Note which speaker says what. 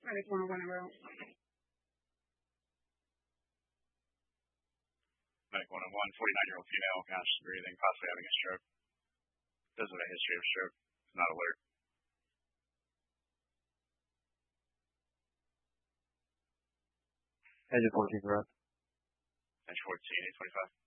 Speaker 1: just want to run around.
Speaker 2: Medic 101, 49-year-old female, conscious breathing, possibly having a stroke. Doesn't have a history of stroke. Not alert.
Speaker 3: Engine 14, correct.
Speaker 2: Engine 14, 825.